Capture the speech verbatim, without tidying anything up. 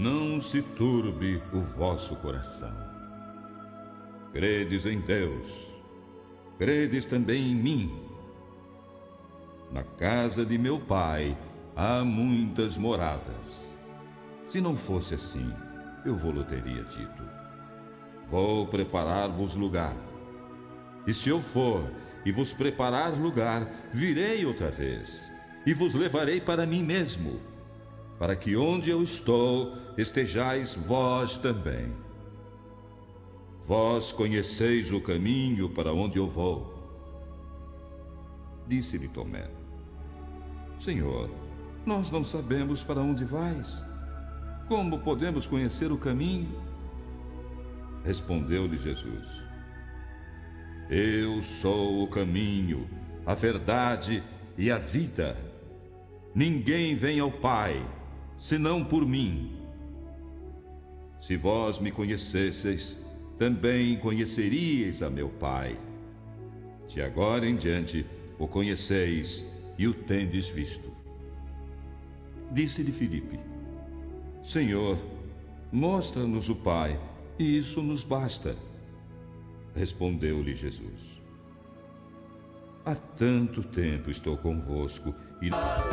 não se turbe o vosso coração. Credes em Deus, credes também em mim. Na casa de meu Pai há muitas moradas. Se não fosse assim, eu vou-lhe teria dito: vou preparar-vos lugar. E se eu for e vos preparar lugar, virei outra vez, e vos levarei para mim mesmo, para que onde eu estou, estejais vós também. Vós conheceis o caminho para onde eu vou. Disse-lhe Tomé: Senhor, nós não sabemos para onde vais. Como podemos conhecer o caminho? Respondeu-lhe Jesus: Eu sou o caminho, a verdade e a vida. Ninguém vem ao Pai, senão por mim. Se vós me conhecesseis, também conheceríeis a meu Pai. De agora em diante o conheceis e o tendes visto. Disse-lhe Filipe: Senhor, mostra-nos o Pai, e isso nos basta. Respondeu-lhe Jesus: Há tanto tempo estou convosco e